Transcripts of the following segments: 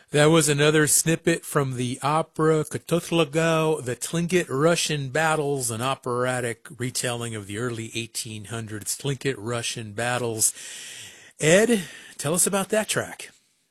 That was another snippet from the opera Kototlago, the Tlingit Russian Battles, an operatic retelling of the early 1800s Tlingit Russian battles. Ed, tell us about that track.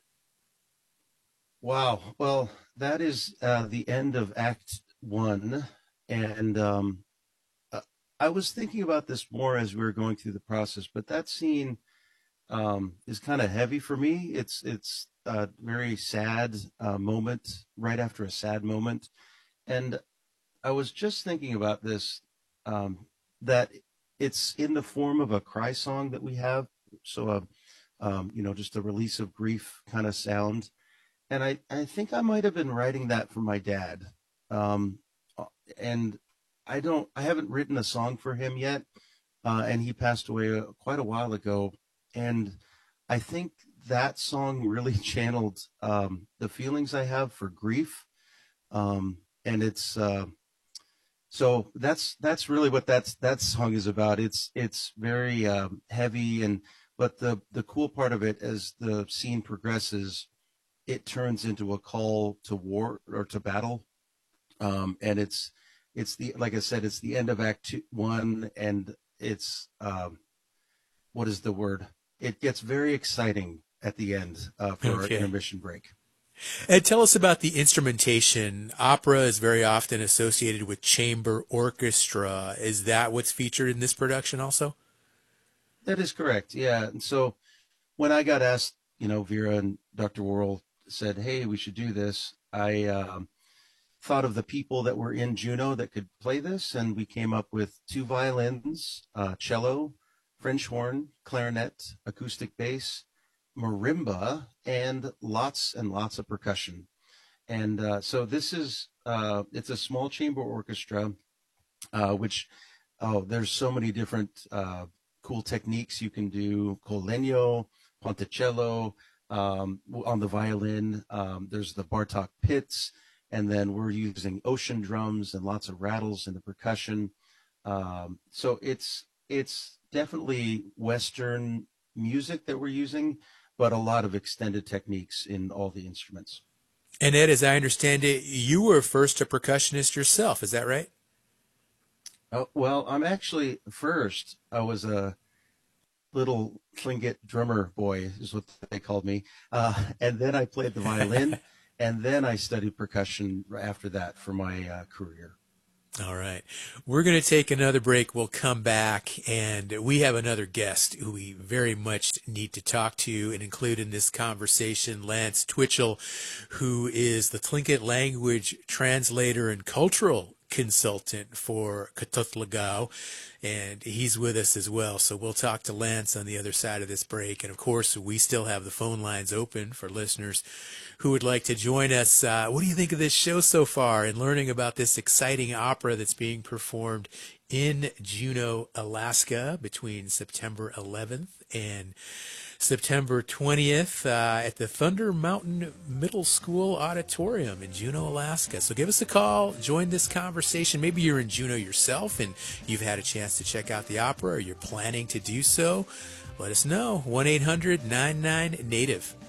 Wow. Well, that is the end of Act One, and uh, I was thinking about this more as we were going through the process. But that scene is kind of heavy for me. It's a very sad moment right after a sad moment, and I was just thinking about this um, that it's in the form of a cry song that we have. So, just a release of grief kind of sound, and I think I might have been writing that for my dad. Um, and I haven't written a song for him yet. And he passed away quite a while ago. And I think that song really channeled the feelings I have for grief. And it's so that's really what that song is about. It's very heavy, and but the cool part of it, as the scene progresses, it turns into a call to war or to battle. And it's the like I said, it's the end of Act 1, and it's what is the word? It gets very exciting at the end for our Okay. intermission break. Ed, tell us about the instrumentation. Opera is very often associated with chamber orchestra. Is that what's featured in this production also? That is correct. Yeah. And so when I got asked, Vera and Dr. Worrell said, "Hey, we should do this," I thought of the people that were in Juneau that could play this, and we came up with two violins, cello, French horn, clarinet, acoustic bass, marimba, and lots of percussion. And so this is it's a small chamber orchestra, which there's so many different cool techniques you can do. Colegno, ponticello, on the violin. There's the Bartok pits, and then we're using ocean drums and lots of rattles in the percussion. So it's definitely Western music that we're using, but a lot of extended techniques in all the instruments. And Ed, as I understand it, you were first a percussionist yourself. Is that right? Oh, well, I'm actually first. I was a little Tlingit drummer boy, is what they called me, and then I played the violin, and then I studied percussion after that for my career. All right. We're going to take another break. We'll come back, and we have another guest who we very much need to talk to and include in this conversation, Lance Twitchell, who is the Tlingit language translator and cultural consultant for Katutlagao, and he's with us as well. So we'll talk to Lance on the other side of this break. And of course, we still have the phone lines open for listeners who would like to join us. What do you think of this show so far and learning about this exciting opera that's being performed in Juneau, Alaska between September 11th and September 20th at the Thunder Mountain Middle School Auditorium in Juneau, Alaska. So give us a call, join this conversation. Maybe you're in Juneau yourself and you've had a chance to check out the opera or you're planning to do so. Let us know. 1-800-99-NATIVE.